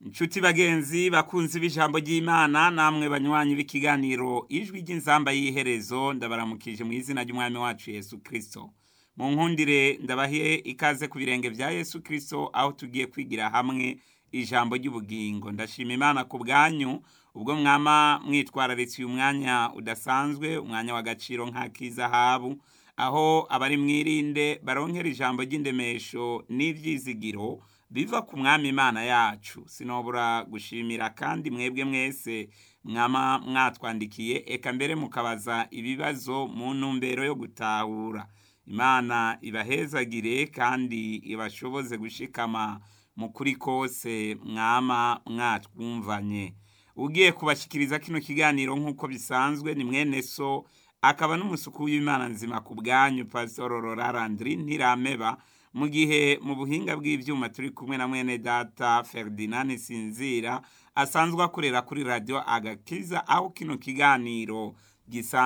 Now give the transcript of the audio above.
Inshuti bagenzi bakunzi b'ijambo ry'Imana namwe banywanyi b'ikiganiro ijwi ry'inzamba y'iherezo ndabaramukije mu izina ry'umwami wacu Yesu Kristo. Mu nkundire ndabahiye ikaze ku birenge vya Yesu Kristo aho tugiye kwigira hamwe ijambo ry'ubugingo. Ndashima Imana ku bwanyu ubwo mwama mwitwararitse uyu mwanya udasanzwe, umwanya w'agaciro nk'akizahabu, aho abari mwirinde baronkera ijambo ry'indemesho n'ivyizigiro biva ku mwami Imana yacu. Sinobura gushimira kandi mwebwe mwese mwama mwatwandikiye eka mbere mukabaza ibibazo mu ntumbero yo gutahura. Imana ibahezagire kandi ibashoboze gushikama mu kuri kose mwama mwatwumvanye. Ugiye kubashikiriza kino kiganiro nk'uko bisanzwe ni mwene so akaba n'umusuku w'Imana nzima ku bwanyu Pastor Rorarandri Ntirameba, mu gihe mu buhinga bw'ivyuma turi kumwe na mwene data Ferdinand Sinzira asanzwe akorera kuri radio Agakiza aho kino kiganiro gisa